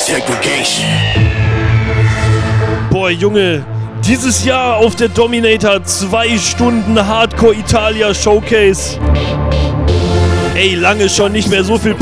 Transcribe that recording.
Boah, Junge, dieses Jahr auf der Dominator 2 Stunden Hardcore Italia Showcase. Ey, lange schon nicht mehr so viel